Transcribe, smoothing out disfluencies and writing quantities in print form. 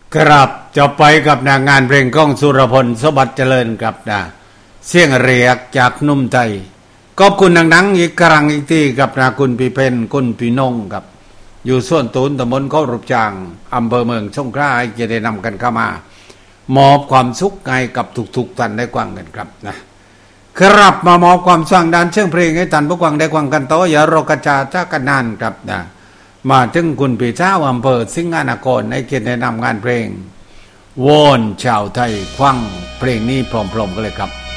ครับจะไปกับงานเพลงก้องสุรพลสบัติเจริญครับเสียงเรียกจากนุ่มไทยขอบคุณดังๆอีกครั้งอีกที่กับคุณพี่เพนคุณพี่นงครับอยู่ส่วนตูนตำบลเขารูปจางอำเภอเมืองสงขลาจะได้นำกันเข้ามามอบความสุขให้กับทุกๆท่านได้กว้างกันครับครับมามอบความสว่างด้านเชิงเพลงให้ท่านผู้ฟังได้กว้างกันต่ออย่ารอกระจาจ้ากันนานครับมาถึงคุณพี่เจ้าอำเภอสิงห์นครในเขตแนะนำงานเพลงวอนชาวไทยควังเพลงนี้พร้อมๆกันเลยครับ